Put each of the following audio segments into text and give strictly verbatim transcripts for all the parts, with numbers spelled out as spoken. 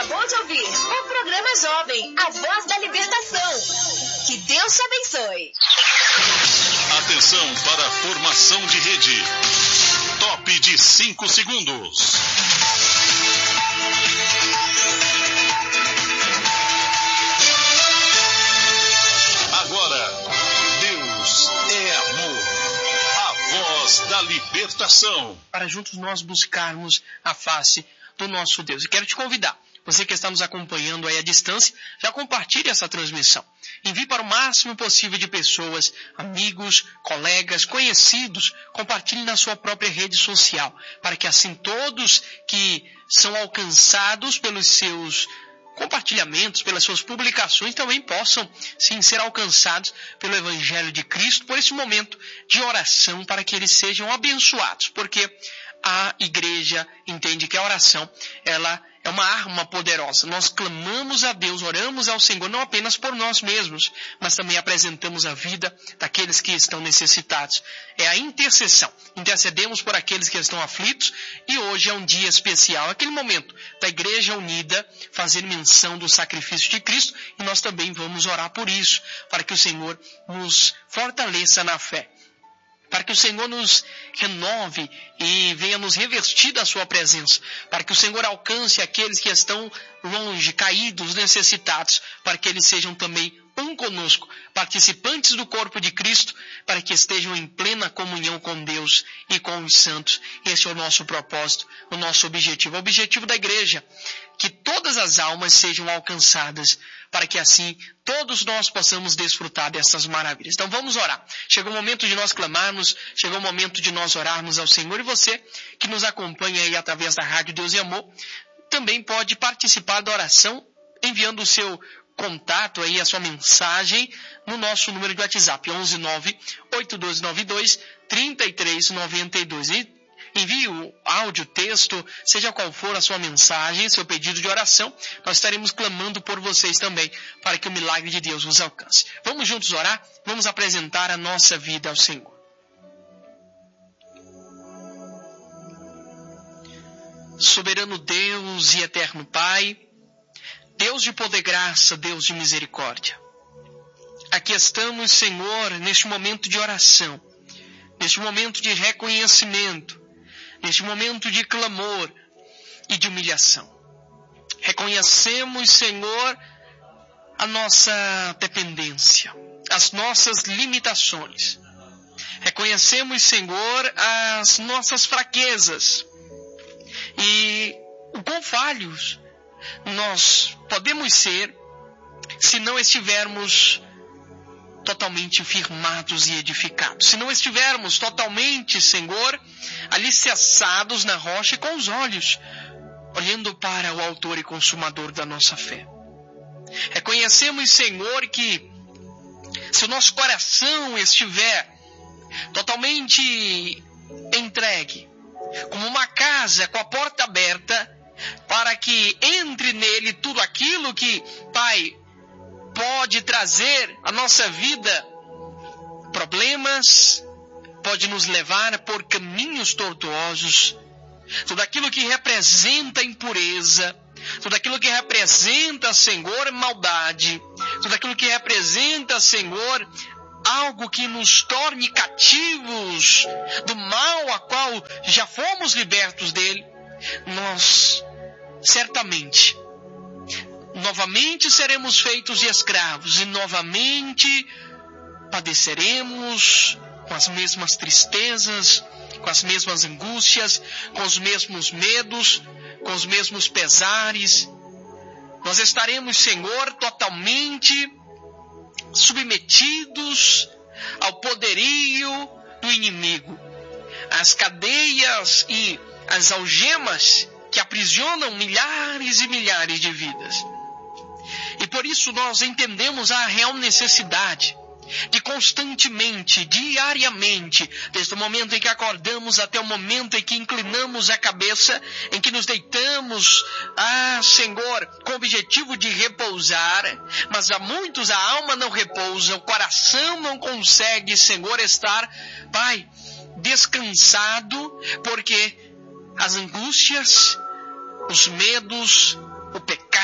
acabou de ouvir o programa Jovem, a voz da libertação. Que Deus te abençoe. Atenção para a formação de rede. Top de cinco segundos. Agora, Deus é amor. A voz da libertação. Para juntos nós buscarmos a face do nosso Deus. E quero te convidar, você que está nos acompanhando aí à distância, já compartilhe essa transmissão. Envie para o máximo possível de pessoas, amigos, colegas, conhecidos. Compartilhe na sua própria rede social, para que assim todos que são alcançados pelos seus compartilhamentos, pelas suas publicações, também possam, sim, ser alcançados pelo Evangelho de Cristo, por esse momento de oração, para que eles sejam abençoados. Porque a igreja entende que a oração, ela é uma arma poderosa. Nós clamamos a Deus, oramos ao Senhor, não apenas por nós mesmos, mas também apresentamos a vida daqueles que estão necessitados. É a intercessão. Intercedemos por aqueles que estão aflitos, e hoje é um dia especial, aquele momento da igreja unida, fazer menção do sacrifício de Cristo, e nós também vamos orar por isso, para que o Senhor nos fortaleça na fé, para que o Senhor nos renove e venha nos revestir da sua presença, para que o Senhor alcance aqueles que estão longe, caídos, necessitados, para que eles sejam também um conosco, participantes do corpo de Cristo, para que estejam em plena comunhão com Deus e com os santos. Esse é o nosso propósito, o nosso objetivo, o objetivo da igreja, que todas as almas sejam alcançadas, para que assim todos nós possamos desfrutar dessas maravilhas. Então vamos orar. Chegou o momento de nós clamarmos, chegou o momento de nós orarmos ao Senhor, e você que nos acompanha aí através da Rádio Deus e Amor, também pode participar da oração, enviando o seu contato aí, a sua mensagem, no nosso número de WhatsApp, onze nove oito dois nove dois três três nove dois. E envie o áudio, texto, seja qual for a sua mensagem, seu pedido de oração, nós estaremos clamando por vocês também, para que o milagre de Deus vos alcance. Vamos juntos orar? Vamos apresentar a nossa vida ao Senhor. Soberano Deus e eterno Pai, Deus de poder e graça, Deus de misericórdia, aqui estamos, Senhor, neste momento de oração, neste momento de reconhecimento, neste momento de clamor e de humilhação. Reconhecemos, Senhor, a nossa dependência, as nossas limitações. Reconhecemos, Senhor, as nossas fraquezas e o quão falhos nós podemos ser se não estivermos totalmente firmados e edificados, se não estivermos totalmente, Senhor, alicerçados na rocha e com os olhos olhando para o autor e consumador da nossa fé. Reconhecemos, Senhor, que se o nosso coração estiver totalmente entregue, como uma casa com a porta aberta, para que entre nele tudo aquilo que, Pai, pode trazer à nossa vida problemas, pode nos levar por caminhos tortuosos, tudo aquilo que representa impureza, tudo aquilo que representa, Senhor, maldade, tudo aquilo que representa, Senhor, algo que nos torne cativos do mal a qual já fomos libertos dele, nós certamente novamente seremos feitos de escravos e novamente padeceremos com as mesmas tristezas, com as mesmas angústias, com os mesmos medos, com os mesmos pesares. Nós estaremos, Senhor, totalmente submetidos ao poderio do inimigo, às cadeias e às algemas que aprisionam milhares e milhares de vidas. E por isso nós entendemos a real necessidade de constantemente, diariamente, desde o momento em que acordamos até o momento em que inclinamos a cabeça, em que nos deitamos, ah, Senhor, com o objetivo de repousar, mas a muitos a alma não repousa, o coração não consegue, Senhor, estar, Pai, descansado, porque as angústias, os medos, o pecado,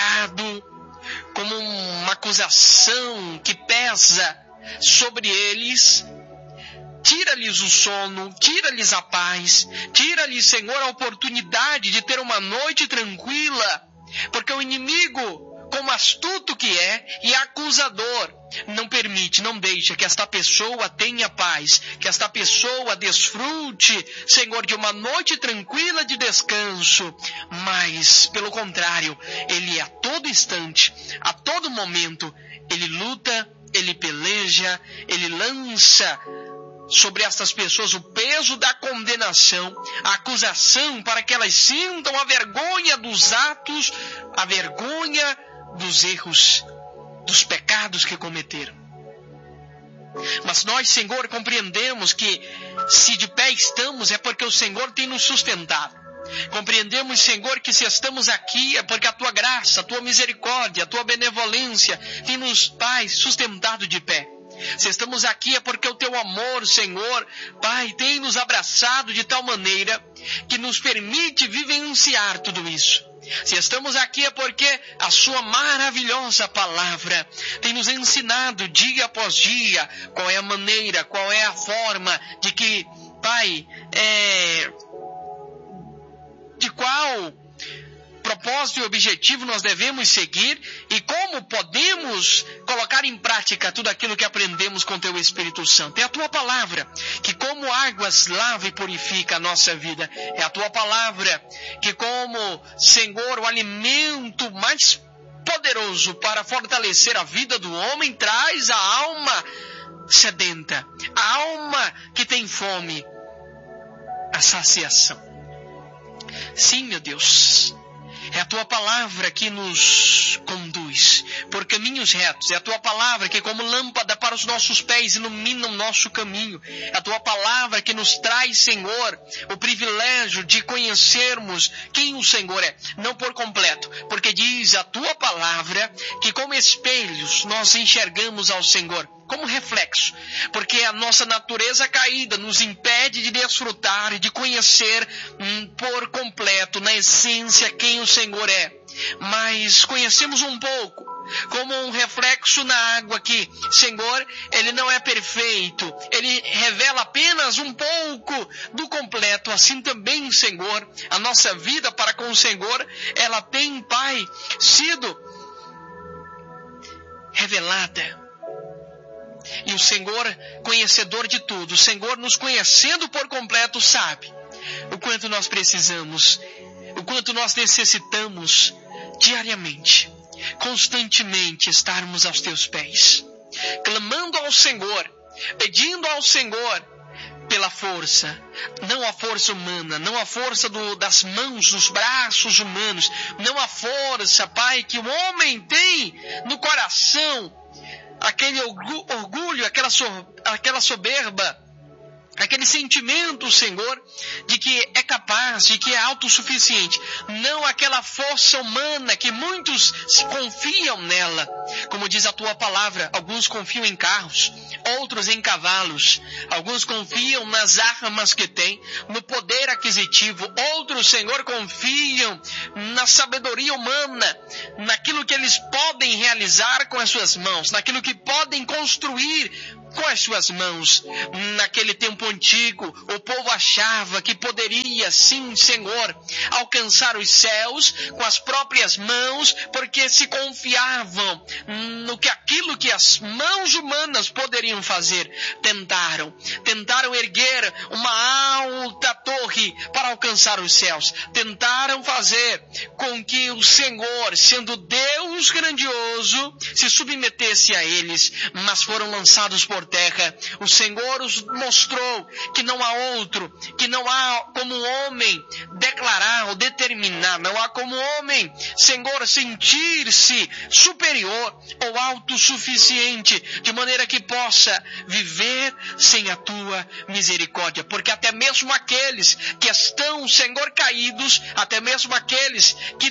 acusação que pesa sobre eles. Tira-lhes o sono, tira-lhes a paz, tira-lhes, Senhor, a oportunidade de ter uma noite tranquila, porque o inimigo, como astuto que é e acusador, não permite, não deixa que esta pessoa tenha paz, que esta pessoa desfrute, Senhor, de uma noite tranquila de descanso, mas, pelo contrário, ele a todo instante, a todo momento, ele luta, ele peleja, ele lança sobre estas pessoas o peso da condenação, a acusação, para que elas sintam a vergonha dos atos, a vergonha dos erros, dos pecados que cometeram. Mas nós, Senhor, compreendemos que se de pé estamos é porque o Senhor tem nos sustentado. Compreendemos, Senhor, que se estamos aqui é porque a Tua graça, a Tua misericórdia, a Tua benevolência tem nos, Pai, sustentado de pé. Se estamos aqui é porque o Teu amor, Senhor, Pai, tem nos abraçado de tal maneira que nos permite vivenciar tudo isso. Se estamos aqui é porque a Sua maravilhosa palavra tem nos ensinado dia após dia qual é a maneira, qual é a forma de que, Pai, é, de qual propósito e objetivo nós devemos seguir e como podemos colocar em prática tudo aquilo que aprendemos com Teu Espírito Santo. É a Tua palavra que, como águas, lava e purifica a nossa vida. É a Tua palavra que, como, Senhor, o alimento mais poderoso para fortalecer a vida do homem, traz a alma sedenta, a alma que tem fome, a saciação. Sim, meu Deus, é a Tua palavra que nos conduz por caminhos retos. É a Tua palavra que, como lâmpada para os nossos pés, ilumina o nosso caminho. É a Tua palavra que nos traz, Senhor, o privilégio de conhecermos quem o Senhor é. Não por completo, porque diz a Tua palavra que, como espelhos, nós enxergamos ao Senhor como reflexo, porque a nossa natureza caída nos impede de desfrutar e de conhecer hum, por completo, na essência, quem o Senhor é. Mas conhecemos um pouco, como um reflexo na água que, Senhor, Ele não é perfeito, Ele revela apenas um pouco do completo. Assim também, Senhor, a nossa vida para com o Senhor, ela tem, Pai, sido revelada. E o Senhor, conhecedor de tudo, o Senhor, nos conhecendo por completo, sabe o quanto nós precisamos, o quanto nós necessitamos diariamente, constantemente estarmos aos Teus pés, clamando ao Senhor, pedindo ao Senhor pela força, não a força humana, não a força do, das mãos, dos braços humanos, não a força, Pai, que o homem tem no coração, aquele orgulho, aquela, so, aquela soberba, aquele sentimento, Senhor, de que é capaz, de que é autossuficiente. Não aquela força humana que muitos se confiam nela. Como diz a Tua palavra, alguns confiam em carros, outros em cavalos. Alguns confiam nas armas que têm, no poder aquisitivo. Outros, Senhor, confiam na sabedoria humana, naquilo que eles podem realizar com as suas mãos, naquilo que podem construir com as suas mãos. Naquele tempo antigo, o povo achava que poderia, sim, Senhor, alcançar os céus com as próprias mãos, porque se confiavam no que aquilo que as mãos humanas poderiam fazer. Tentaram, tentaram erguer uma alta torre para alcançar os céus. Tentaram fazer com que o Senhor, sendo Deus grandioso, se submetesse a eles, mas foram lançados por terra. O Senhor os mostrou que não há outro, que não há como o homem declarar ou determinar, não há como o homem, Senhor, sentir-se superior ou autossuficiente, de maneira que possa viver sem a Tua misericórdia, porque até mesmo aqueles que estão, Senhor, caídos, até mesmo aqueles que declaram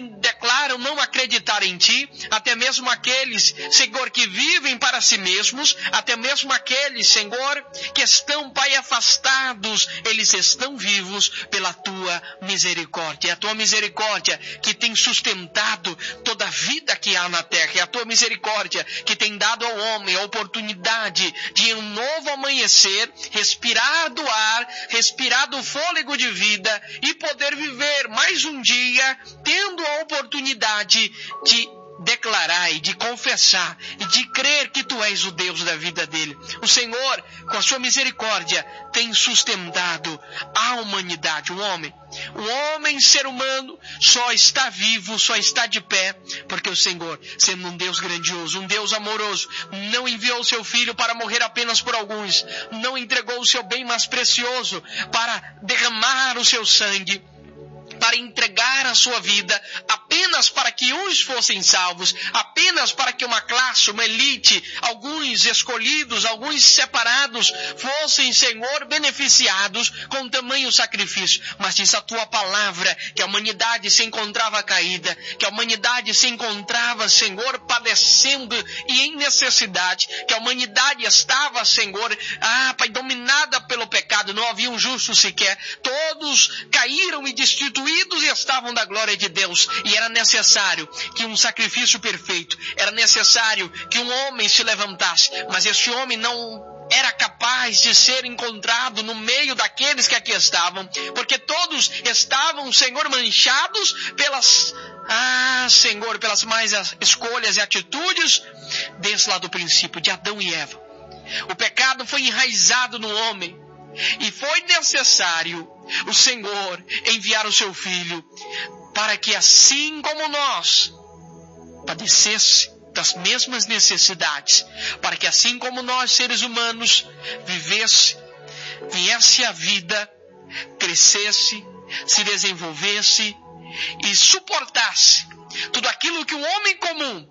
declaram não acreditar em Ti, até mesmo aqueles, Senhor, que vivem para si mesmos, até mesmo aqueles, Senhor, que estão, Pai, afastados, eles estão vivos pela Tua misericórdia. É a Tua misericórdia que tem sustentado toda a vida que há na terra. É a Tua misericórdia que tem dado ao homem a oportunidade de um novo amanhecer, respirar do ar, respirar do fôlego de vida e poder viver mais um dia, tendo a oportunidade de declarar e de confessar e de crer que Tu és o Deus da vida dele. O Senhor, com a Sua misericórdia, tem sustentado a humanidade, o homem. O homem, ser humano, só está vivo, só está de pé, porque o Senhor, sendo um Deus grandioso, um Deus amoroso, não enviou o Seu Filho para morrer apenas por alguns, não entregou o Seu bem mais precioso para derramar o Seu sangue, para entregar a sua vida apenas para que uns fossem salvos, apenas para que uma classe, uma elite, alguns escolhidos, alguns separados, fossem, Senhor, beneficiados com tamanho sacrifício. Mas diz a Tua palavra que a humanidade se encontrava caída, que a humanidade se encontrava, Senhor, padecendo e em necessidade, que a humanidade estava, Senhor, ah, Pai, dominada pelo pecado, não havia um justo sequer, todos caíram e destituídos e estavam da glória de Deus, e era necessário que um sacrifício perfeito, era necessário que um homem se levantasse, mas este homem não era capaz de ser encontrado no meio daqueles que aqui estavam, porque todos estavam, Senhor, manchados pelas, ah, Senhor, pelas mais escolhas e atitudes desde lá do princípio, de Adão e Eva. O pecado foi enraizado no homem, e foi necessário o Senhor enviar o Seu Filho para que, assim como nós, padecesse das mesmas necessidades, para que, assim como nós, seres humanos, vivesse, viesse a vida, crescesse, se desenvolvesse e suportasse tudo aquilo que o homem comum,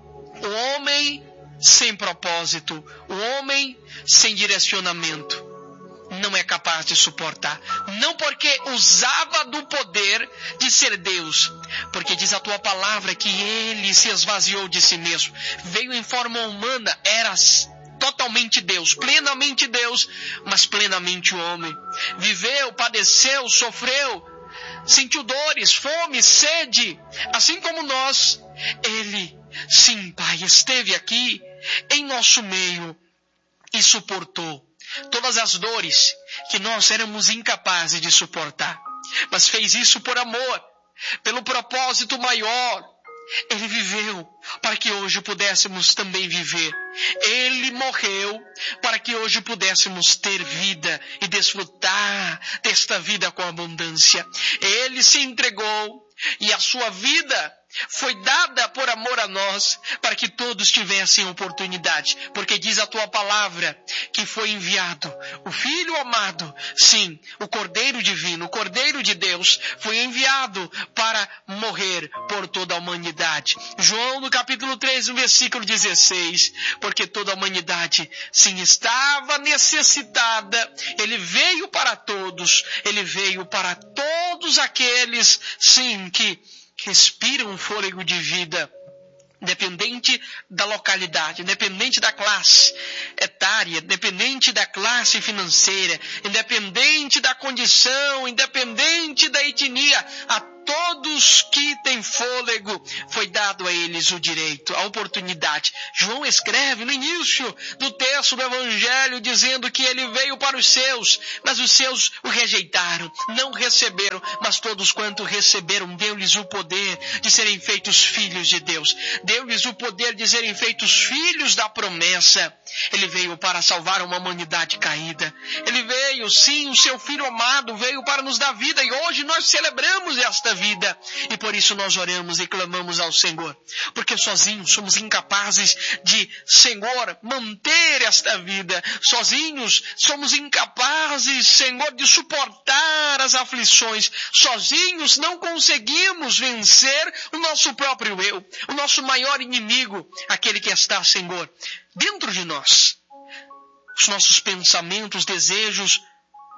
o homem sem propósito, o homem sem direcionamento, não é capaz de suportar. Não porque usava do poder de ser Deus, porque diz a Tua palavra que Ele se esvaziou de si mesmo, veio em forma humana, era totalmente Deus, plenamente Deus, mas plenamente homem. Viveu, padeceu, sofreu, sentiu dores, fome, sede, assim como nós. Ele, sim, Pai, esteve aqui em nosso meio e suportou todas as dores que nós éramos incapazes de suportar, mas fez isso por amor, pelo propósito maior. Ele viveu para que hoje pudéssemos também viver. Ele morreu para que hoje pudéssemos ter vida e desfrutar desta vida com abundância. Ele se entregou e a sua vida foi dada por amor a nós, para que todos tivessem oportunidade, porque diz a Tua palavra que foi enviado o Filho amado, sim, o Cordeiro Divino, o Cordeiro de Deus, foi enviado para morrer por toda a humanidade. João, no capítulo três, no versículo dezesseis, porque toda a humanidade, sim, estava necessitada, Ele veio para todos, Ele veio para todos aqueles, sim, que respiram um fôlego de vida, independente da localidade, independente da classe etária, independente da classe financeira, independente da condição, independente da etnia, a todos que têm fôlego, foi dado a eles o direito, a oportunidade. João escreve no início do texto do Evangelho, dizendo que ele veio para os seus, mas os seus o rejeitaram, não receberam, mas todos quanto receberam, deu-lhes o poder de serem feitos filhos de Deus, deu-lhes o poder de serem feitos filhos da promessa. Ele veio para salvar uma humanidade caída. Ele veio, sim, o seu Filho amado veio para nos dar vida, e hoje nós celebramos esta vida, e por isso nós oramos e clamamos ao Senhor, porque sozinhos somos incapazes de, Senhor, manter esta vida, sozinhos somos incapazes, Senhor, de suportar as aflições, sozinhos não conseguimos vencer o nosso próprio eu, o nosso maior inimigo, aquele que está, Senhor, dentro de nós, os nossos pensamentos, desejos,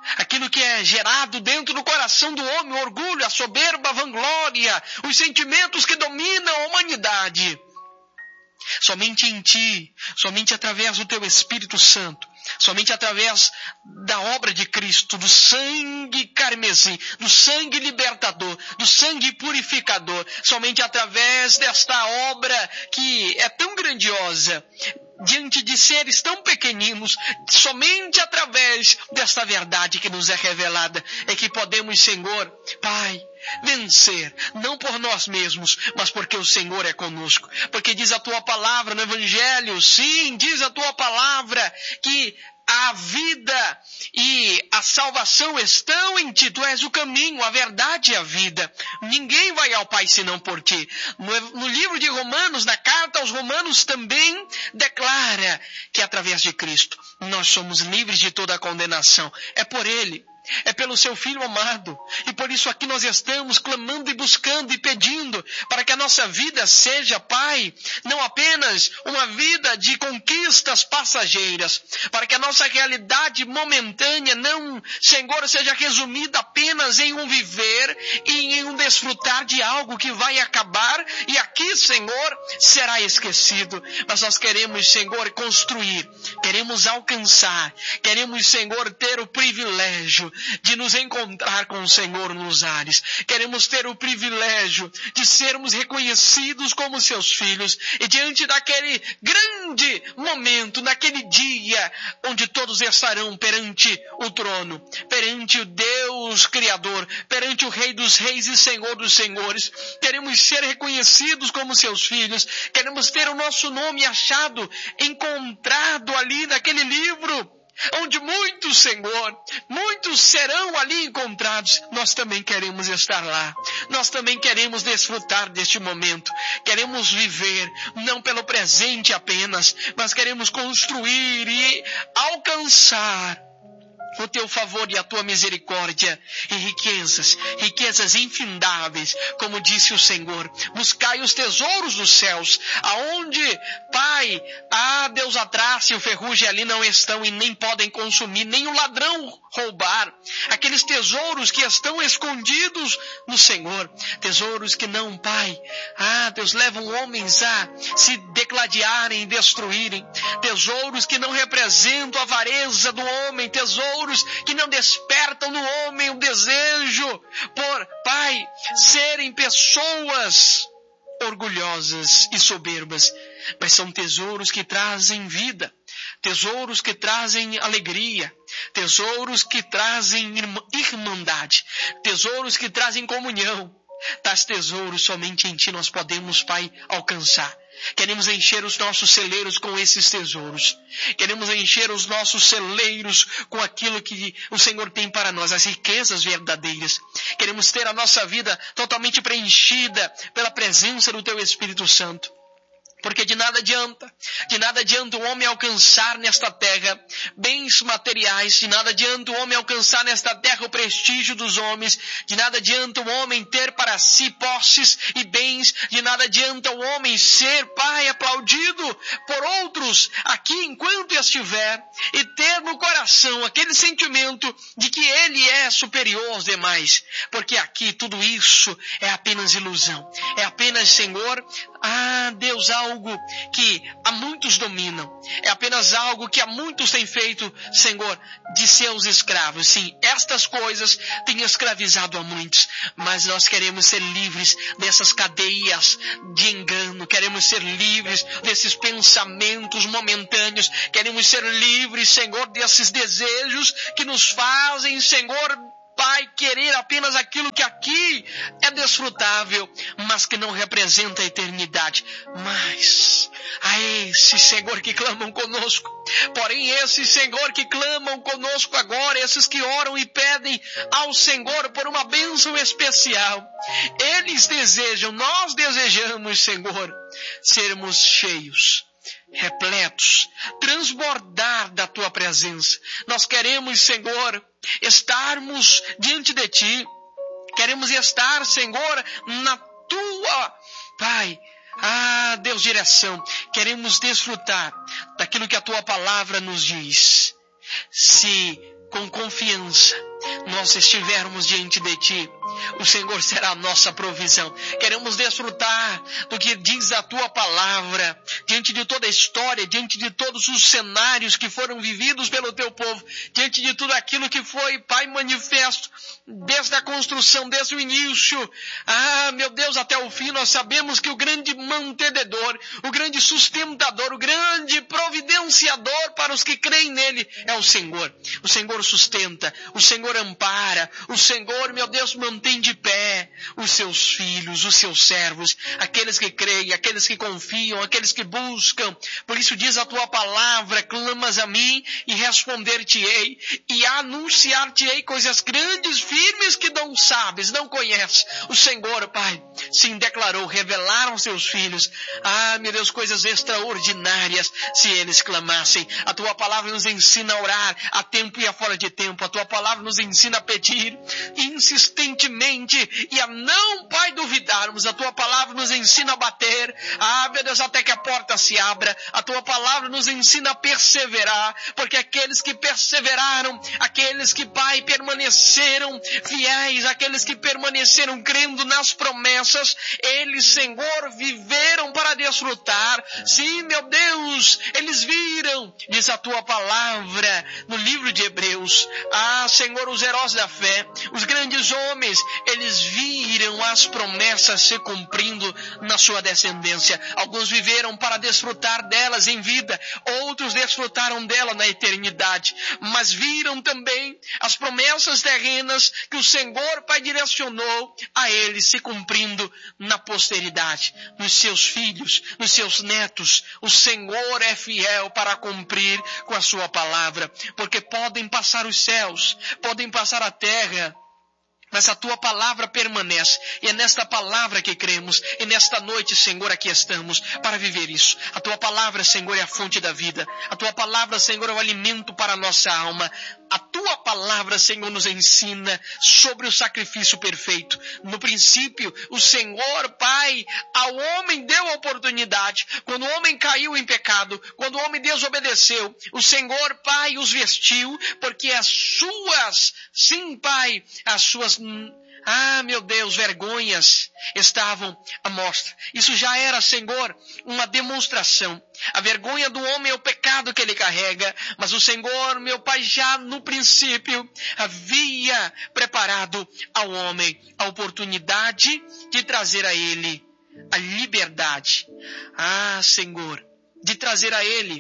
aquilo que é gerado dentro do coração do homem, o orgulho, a soberba, a vanglória, os sentimentos que dominam a humanidade. Somente em ti, somente através do teu Espírito Santo, somente através da obra de Cristo, do sangue carmesim, do sangue libertador, do sangue purificador, somente através desta obra que é tão grandiosa, diante de seres tão pequeninos, somente através desta verdade que nos é revelada, é que podemos, Senhor, Pai, vencer, não por nós mesmos, mas porque o Senhor é conosco, porque diz a tua palavra no Evangelho, sim, diz a tua palavra que a vida e a salvação estão em ti. Tu és o caminho, a verdade e a vida. Ninguém vai ao Pai senão por ti. No, no livro de Romanos, na carta aos Romanos, também declara que através de Cristo nós somos livres de toda a condenação. É por Ele. É pelo seu Filho amado. E por isso aqui nós estamos clamando e buscando e pedindo para que a nossa vida seja, Pai, não apenas uma vida de conquistas passageiras, para que a nossa realidade momentânea não, Senhor, seja resumida apenas em um viver e em um desfrutar de algo que vai acabar e aqui, Senhor, será esquecido. Mas nós queremos, Senhor, construir, queremos alcançar, queremos, Senhor, ter o privilégio de nos encontrar com o Senhor nos ares. Queremos ter o privilégio de sermos reconhecidos como seus filhos e diante daquele grande momento, naquele dia onde todos estarão perante o trono, perante o Deus Criador, perante o Rei dos Reis e Senhor dos Senhores. Queremos ser reconhecidos como seus filhos. Queremos ter o nosso nome achado, encontrado ali naquele livro onde muitos, Senhor, muitos serão ali encontrados. Nós também queremos estar lá. Nós também queremos desfrutar deste momento. Queremos viver, não pelo presente apenas, mas queremos construir e alcançar o teu favor e a tua misericórdia e riquezas, riquezas infindáveis, como disse o Senhor. Buscai os tesouros dos céus, aonde, Pai, ah, Deus, a traça e o ferrugem ali não estão e nem podem consumir, nem o ladrão roubar. Aqueles tesouros que estão escondidos no Senhor, tesouros que não, Pai, ah, Deus, levam homens a se degladiarem e destruírem, tesouros que não representam a avareza do homem, tesouros que não despertam no homem o desejo por, Pai, serem pessoas orgulhosas e soberbas, mas são tesouros que trazem vida, tesouros que trazem alegria, tesouros que trazem irmandade, tesouros que trazem comunhão. Tais tesouros somente em Ti nós podemos, Pai, alcançar. Queremos encher os nossos celeiros com esses tesouros. Queremos encher os nossos celeiros com aquilo que o Senhor tem para nós, as riquezas verdadeiras. Queremos ter a nossa vida totalmente preenchida pela presença do Teu Espírito Santo. Porque de nada adianta, de nada adianta o homem alcançar nesta terra bens materiais, de nada adianta o homem alcançar nesta terra o prestígio dos homens, de nada adianta o homem ter para si posses e bens, de nada adianta o homem ser, Pai, aplaudido por outros aqui enquanto estiver e ter no coração aquele sentimento de que ele é superior aos demais, porque aqui tudo isso é apenas ilusão, é apenas, Senhor, ah, Deus, algo que a muitos dominam. É apenas algo que a muitos têm feito, Senhor, de seus escravos. Sim, estas coisas têm escravizado a muitos, mas nós queremos ser livres dessas cadeias de engano. Queremos ser livres desses pensamentos momentâneos. Queremos ser livres, Senhor, desses desejos que nos fazem, Senhor, Pai, querer apenas aquilo que aqui é desfrutável, mas que não representa a eternidade. Mas a esses, Senhor, que clamam conosco, porém esses, Senhor, que clamam conosco agora, esses que oram e pedem ao Senhor por uma bênção especial, eles desejam, nós desejamos, Senhor, sermos cheios, repletos, transbordar da Tua presença. Nós queremos, Senhor, estarmos diante de Ti. Queremos estar, Senhor, na Tua, Pai, ah, Deus, direção. Queremos desfrutar daquilo que a Tua palavra nos diz. Se com confiança, nós estivermos diante de Ti, o Senhor será a nossa provisão. Queremos desfrutar do que diz a Tua palavra, diante de toda a história, diante de todos os cenários que foram vividos pelo Teu povo, diante de tudo aquilo que foi, Pai, manifesto, desde a construção, desde o início, ah, meu Deus, até o fim. Nós sabemos que o grande mantenedor, o grande sustentador, o grande providenciador para os que creem nele é o Senhor. O Senhor sustenta, o Senhor ampara, o Senhor, meu Deus, mantém de pé os seus filhos, os seus servos, aqueles que creem, aqueles que confiam, aqueles que buscam. Por isso diz a Tua palavra: clamas a mim e responder-te-ei, e anunciar-te-ei coisas grandes, firmes, que não sabes, não conheces. O Senhor, Pai, sim, declarou, revelaram aos seus filhos, ah, meu Deus, coisas extraordinárias, se eles clamassem. A Tua palavra nos ensina a orar a tempo e a fora de tempo. A Tua palavra nos ensina a pedir insistentemente e a não, Pai, duvidarmos. A Tua palavra nos ensina a bater, ah, meu Deus, até que a porta se abra. A Tua palavra nos ensina a perseverar, porque aqueles que perseveraram, aqueles que, Pai, permaneceram fiéis, aqueles que permaneceram crendo nas promessas, eles, Senhor, viveram para desfrutar. Sim, meu Deus, eles viram, diz a Tua palavra no livro de Hebreus, ah, Senhor, os heróis da fé, os grandes homens, eles viram as promessas se cumprindo na sua descendência. Alguns viveram para desfrutar delas em vida, outros desfrutaram dela na eternidade, mas viram também as promessas terrenas que o Senhor, Pai, direcionou a eles se cumprindo na posteridade, nos seus filhos, nos seus netos. O Senhor é fiel para cumprir com a sua palavra, porque podem passar os céus, podem passar a terra, mas a Tua palavra permanece, e é nesta palavra que cremos, e nesta noite, Senhor, aqui estamos para viver isso. A Tua palavra, Senhor, é a fonte da vida. A Tua palavra, Senhor, é o alimento para a nossa alma. A Tua palavra, Senhor, nos ensina sobre o sacrifício perfeito. No princípio, o Senhor, Pai, ao homem deu a oportunidade. Quando o homem caiu em pecado, quando o homem desobedeceu, o Senhor, Pai, os vestiu, porque as suas, sim, Pai, as suas, ah, meu Deus, vergonhas estavam à mostra. Isso já era, Senhor, uma demonstração. A vergonha do homem é o pecado que ele carrega, mas o Senhor, meu Pai, já no princípio havia preparado ao homem a oportunidade de trazer a ele a liberdade. Ah, Senhor, de trazer a ele,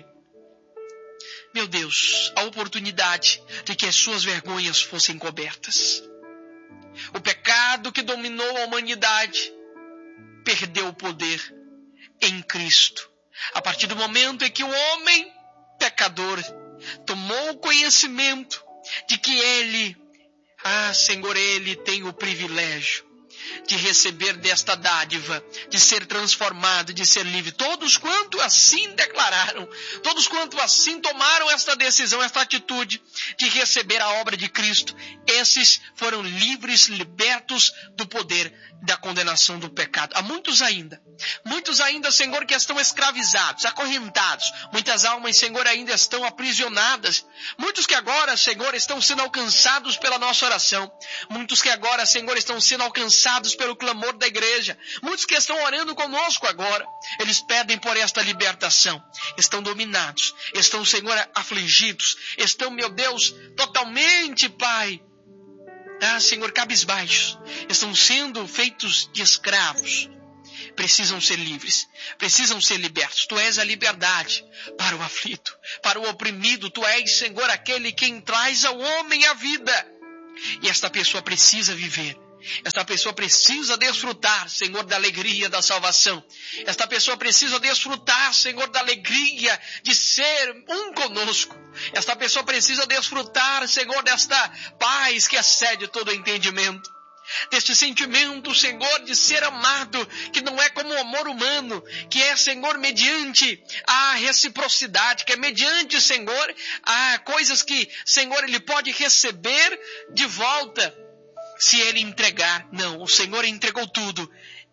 meu Deus, a oportunidade de que as suas vergonhas fossem cobertas. O pecado que dominou a humanidade perdeu o poder em Cristo. A partir do momento em que o homem pecador tomou conhecimento de que ele, ah, Senhor, ele tem o privilégio de receber desta dádiva, de ser transformado, de ser livre. Todos quanto assim declararam, todos quanto assim tomaram esta decisão, esta atitude de receber a obra de Cristo, esses foram livres, libertos do poder da condenação do pecado. Há muitos ainda, muitos ainda, Senhor, que estão escravizados, acorrentados. Muitas almas, Senhor, ainda estão aprisionadas. Muitos que agora, Senhor, estão sendo alcançados pela nossa oração. Muitos que agora, Senhor, estão sendo alcançados pelo clamor da igreja. Muitos que estão orando conosco agora, eles pedem por esta libertação. Estão dominados, estão, Senhor, afligidos, estão, meu Deus, totalmente, Pai, ah, Senhor, cabisbaixos, estão sendo feitos de escravos. Precisam ser livres, precisam ser libertos. Tu és a liberdade para o aflito, para o oprimido. Tu és, Senhor, aquele quem traz ao homem a vida. E esta pessoa precisa viver. Esta pessoa precisa desfrutar, Senhor, da alegria da salvação. Esta pessoa precisa desfrutar, Senhor, da alegria de ser um conosco. Esta pessoa precisa desfrutar, Senhor, desta paz que excede todo entendimento. Deste sentimento, Senhor, de ser amado, que não é como o amor humano, que é, Senhor, mediante a reciprocidade, que é mediante, Senhor, a coisas que, Senhor, Ele pode receber de volta se Ele entregar. Não, o Senhor entregou tudo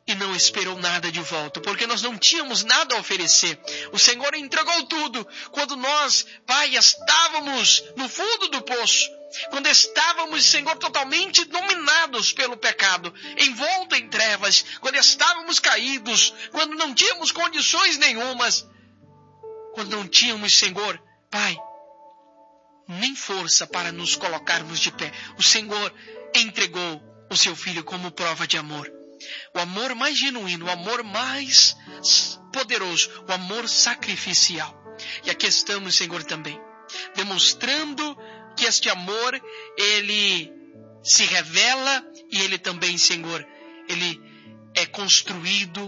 e não esperou nada de volta, porque nós não tínhamos nada a oferecer. O Senhor entregou tudo quando nós, Pai, estávamos no fundo do poço, quando estávamos, Senhor, totalmente dominados pelo pecado, envolto em trevas, quando estávamos caídos, quando não tínhamos condições nenhumas, quando não tínhamos, Senhor, Pai, nem força para nos colocarmos de pé. O Senhor entregou o seu Filho como prova de amor. O amor mais genuíno, o amor mais poderoso, o amor sacrificial. E aqui estamos, Senhor, também, demonstrando que este amor, ele se revela e ele também, Senhor, ele é construído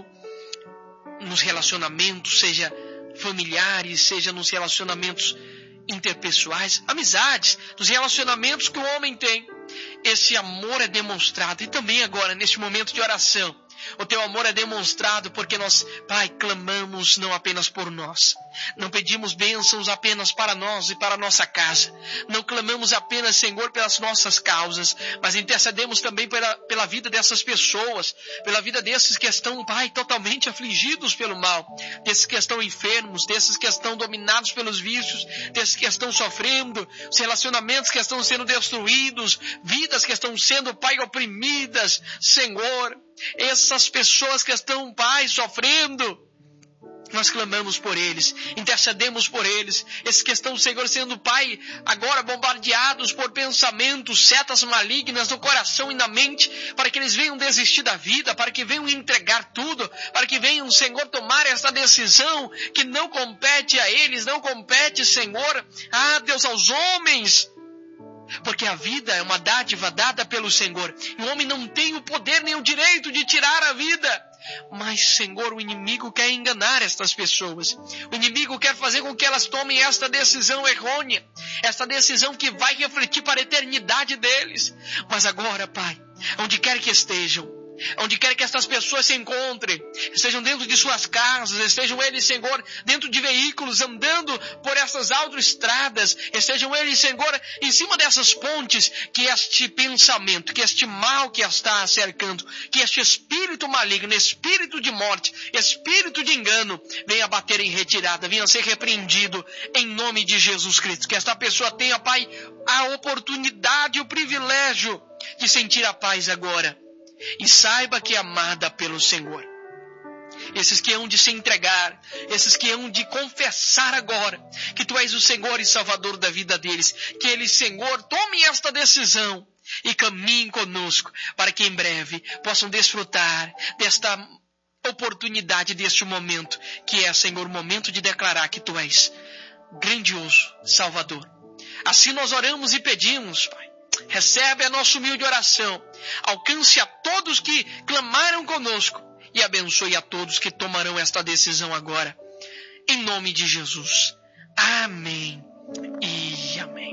nos relacionamentos, seja familiares, seja nos relacionamentos interpessoais, amizades, nos relacionamentos que o homem tem. Esse amor é demonstrado. E também agora, neste momento de oração, o teu amor é demonstrado porque nós, Pai, clamamos não apenas por nós. Não pedimos bênçãos apenas para nós e para a nossa casa. Não clamamos apenas, Senhor, pelas nossas causas, mas intercedemos também pela, pela vida dessas pessoas, pela vida desses que estão, Pai, totalmente afligidos pelo mal, desses que estão enfermos, desses que estão dominados pelos vícios, desses que estão sofrendo, os relacionamentos que estão sendo destruídos, vidas que estão sendo, Pai, oprimidas, Senhor. Essas pessoas que estão, Pai, sofrendo, nós clamamos por eles, intercedemos por eles. Esses que estão, Senhor, sendo, Pai, agora bombardeados por pensamentos, setas malignas no coração e na mente, para que eles venham desistir da vida, para que venham entregar tudo, para que venham, Senhor, tomar essa decisão que não compete a eles, não compete, Senhor, ah, Deus, aos homens. Porque a vida é uma dádiva dada pelo Senhor. E o homem não tem o poder nem o direito de tirar a vida. Mas, Senhor, o inimigo quer enganar estas pessoas. O inimigo quer fazer com que elas tomem esta decisão errônea. Esta decisão que vai refletir para a eternidade deles. Mas agora, Pai, onde quer que estejam, onde quer que estas pessoas se encontrem, estejam dentro de suas casas, estejam eles, Senhor, dentro de veículos, andando por essas autoestradas, estejam eles, Senhor, em cima dessas pontes, que este pensamento, que este mal que está cercando, que este espírito maligno, espírito de morte, espírito de engano, venha bater em retirada, venha ser repreendido em nome de Jesus Cristo. Que esta pessoa tenha, Pai, a oportunidade e o privilégio de sentir a paz agora. E saiba que é amada pelo Senhor. Esses que hão de se entregar, esses que hão de confessar agora que Tu és o Senhor e Salvador da vida deles, que eles, Senhor, tomem esta decisão e caminhem conosco, para que em breve possam desfrutar desta oportunidade, deste momento, que é, Senhor, o momento de declarar que Tu és grandioso Salvador. Assim nós oramos e pedimos, Pai. Recebe a nossa humilde oração. Alcance a todos que clamaram conosco e abençoe a todos que tomarão esta decisão agora. Em nome de Jesus. Amém e amém.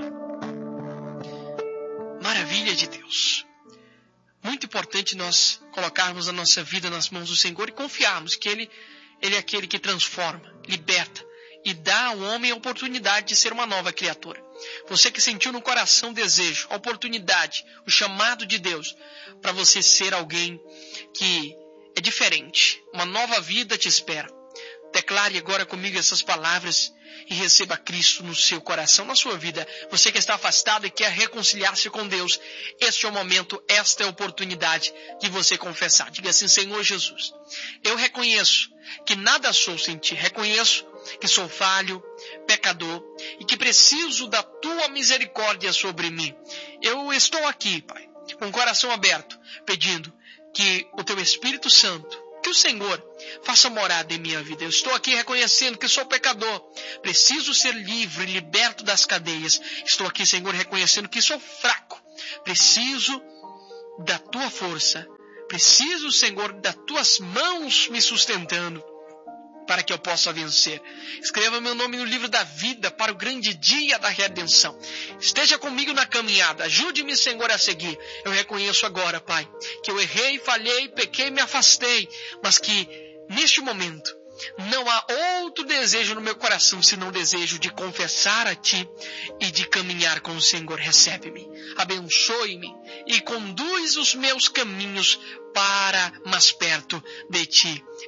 Maravilha de Deus. Muito importante nós colocarmos a nossa vida nas mãos do Senhor e confiarmos que Ele, Ele é aquele que transforma, liberta e dá ao homem a oportunidade de ser uma nova criatura. Você que sentiu no coração o desejo, a oportunidade, o chamado de Deus para você ser alguém que é diferente. Uma nova vida te espera. Declare agora comigo essas palavras e receba Cristo no seu coração, na sua vida. Você que está afastado e quer reconciliar-se com Deus, este é o momento, esta é a oportunidade de você confessar. Diga assim: Senhor Jesus, eu reconheço que nada sou sem Ti. Reconheço que sou falho, pecador e que preciso da Tua misericórdia sobre mim. Eu estou aqui, Pai, com o coração aberto, pedindo que o Teu Espírito Santo, que o Senhor faça morada em minha vida. Eu estou aqui reconhecendo que sou pecador, preciso ser livre, liberto das cadeias. Estou aqui, Senhor, reconhecendo que sou fraco, preciso da Tua força, preciso, Senhor, das Tuas mãos me sustentando, para que eu possa vencer. Escreva meu nome no livro da vida para o grande dia da redenção. Esteja comigo na caminhada. Ajude-me, Senhor, a seguir. Eu reconheço agora, Pai, que eu errei, falhei, pequei, me afastei, mas que neste momento não há outro desejo no meu coração senão o desejo de confessar a Ti e de caminhar com o Senhor. Recebe-me, abençoe-me e conduz os meus caminhos para mais perto de Ti.